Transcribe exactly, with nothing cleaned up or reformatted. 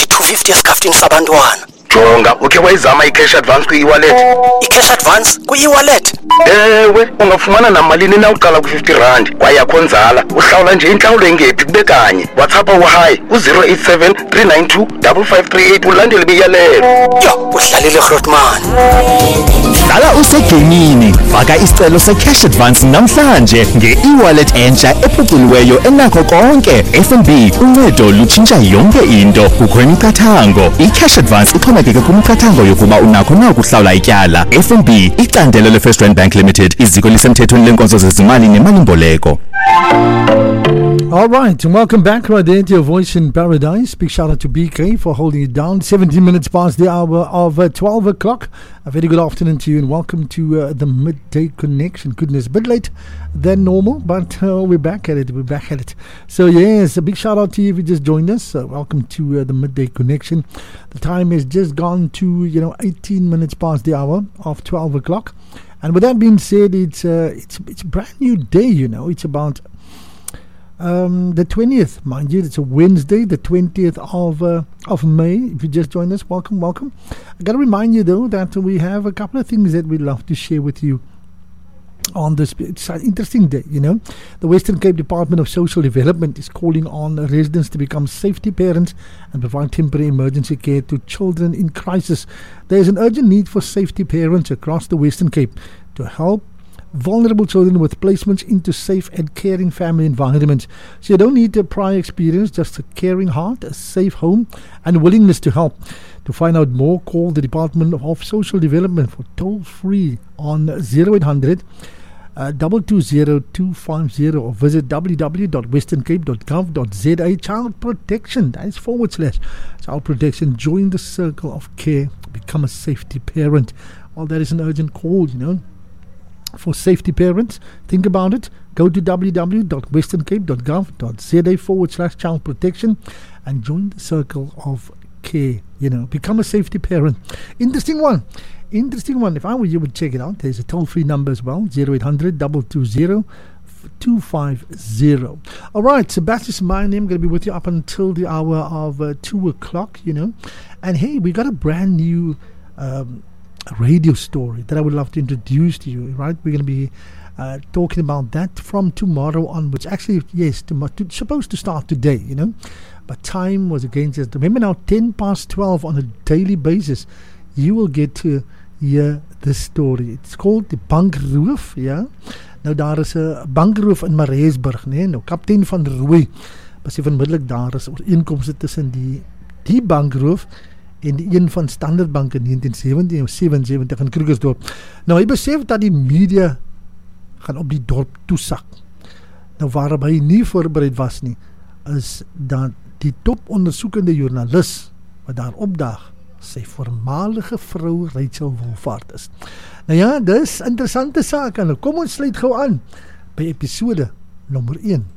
uthi two fifty esikaftini sabantwana. Jonga, ukhe wayizama i-cash advance kwi-e-wallet? I-cash advance kwi-e-wallet? Ewe, ungafumana namalini na uqala ku-fifty rand kwaye akho nzala. Uhlawula nje inhlawulo engephi kube kanye. WhatsApp uhayi ku-zero eight seven three nine two five five three eight ulandele imiyalelo. Yo, udlalile Grootman. Dala usegamini, faka isicelo se-cash advance namhlanje nge-e-wallet entsha ephuculiweyo enakho konke. F N B, uncedo lutshintsha yonke into. Kukho imiqathango. I-cash advance ixhomekeke kwimiqathango yokuba unakho na ukuhlawula ityala. F N B, icandelo le-First Rand Bank Limited, iziko lisemthethweni lenkonzo zezimali nemali-mboleko. All right, and welcome back right there to Your Voice in Paradise. Big shout out to B K for holding it down. seventeen minutes past the hour of uh, twelve o'clock. A very good afternoon to you and welcome to uh, the Midday Connection. Goodness, a bit late than normal, but uh, we're back at it. We're back at it. So, yes, a big shout out to you if you just joined us. Uh, welcome to uh, the Midday Connection. The time has just gone to, you know, eighteen minutes past the hour of twelve o'clock. And with that being said, it's, uh, it's, it's a brand new day, you know. It's about Um, the twentieth, mind you, it's a Wednesday, the twentieth of uh, of May. If you just joined us, welcome, welcome. I got to remind you, though, that we have a couple of things that we'd love to share with you on this. It's an interesting day, you know. The Western Cape Department of Social Development is calling on residents to become safety parents and provide temporary emergency care to children in crisis. There is an urgent need for safety parents across the Western Cape to help vulnerable children with placements into safe and caring family environments. So you don't need a prior experience, just a caring heart, a safe home, and willingness to help. To find out more, call the Department of Social Development for toll free on zero eight hundred two two zero two five zero or visit w w w dot western cape dot gov dot z a. Child protection, that is forward slash child protection. Join the circle of care, become a safety parent. Well, that is an urgent call, you know. For safety parents, think about it. Go to w w w dot western cape dot gov dot z a forward slash child protection and join the circle of care. You know, become a safety parent. Interesting one. Interesting one. If I were you, would check it out. There's a toll-free number as well. zero eight hundred two two zero two five zero. All right, Sebastian is my name. I'm going to be with you up until the hour of uh, two o'clock, you know. And hey, we got a brand new Um, a radio story that I would love to introduce to you, right? We're going to be uh, talking about that from tomorrow onwards. Actually, yes, tomorrow, to, supposed to start today, you know, but time was against us. Remember now, ten past twelve on a daily basis, you will get to hear this story. It's called the Bankroof, yeah? Nou, daar is een bankroof in Mareesburg, nee? Nou, kaptein van Rooi, besef onmiddellik daar is ooreenkomste tussen die, die bankroof en die een van Standard Bank in negentien seventy-seven in Krugersdorp. Nou, hy besef dat die media gaan op die dorp toesak. Nou, waarop hy nie voorbereid was nie, is dat die topondersoekende joernalis wat daar opdaag, sy voormalige vrou Rachel Wolfhard is. Nou ja, dis interessante saak, en kom ons sluit gauw aan by episode nommer one.